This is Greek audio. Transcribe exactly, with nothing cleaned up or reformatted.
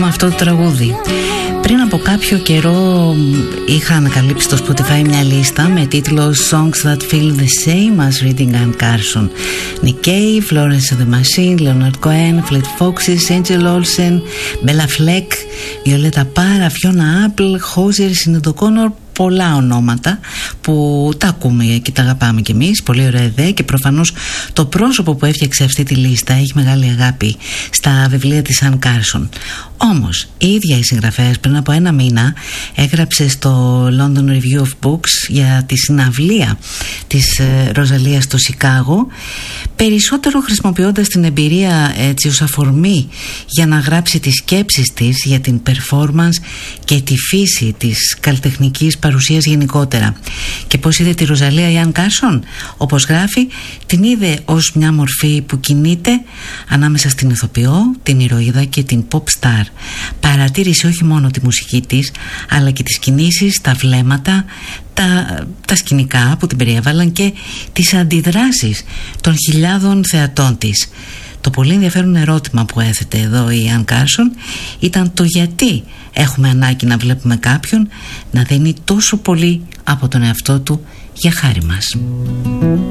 αυτό το τραγούδι. Πριν από κάποιο καιρό είχα ανακαλύψει στο Spotify μια λίστα με τίτλο Songs that feel the same as reading Anne Carson. Nick Cave, Florence and the Machine, Leonard Cohen, Fleet Foxes, Angel Olsen, Bella Fleck, Violetta Parra, Fiona Apple, Hozier, Sinead O'Connor. Πολλά ονόματα που τα ακούμε και τα αγαπάμε κι εμείς. Πολύ ωραία ιδέα, και προφανώς το πρόσωπο που έφτιαξε αυτή τη λίστα έχει μεγάλη αγάπη στα βιβλία της Anne Carson. Όμως η ίδια η συγγραφέας πριν από ένα μήνα έγραψε στο London Review of Books για τη συναυλία της Ροζαλίας στο Σικάγο, περισσότερο χρησιμοποιώντας την εμπειρία έτσι ως αφορμή για να γράψει τις σκέψεις της για την performance και τη φύση της καλλιτεχνικής παρουσίας γενικότερα. Και πώς είδε τη Ροζαλία η Anne Carson? Όπως γράφει, την είδε ως μια μορφή που κινείται ανάμεσα στην ηθοποιό, την ηρωίδα και την pop star. Παρατήρησε όχι μόνο τη μουσική της, αλλά και τις κινήσεις, τα βλέμματα, τα, τα σκηνικά που την περιέβαλαν και τις αντιδράσεις των χιλιάδων θεατών της. Το πολύ ενδιαφέρον ερώτημα που έθετε εδώ η Anne Carson ήταν το γιατί έχουμε ανάγκη να βλέπουμε κάποιον να δίνει τόσο πολύ από τον εαυτό του για χάρη μας.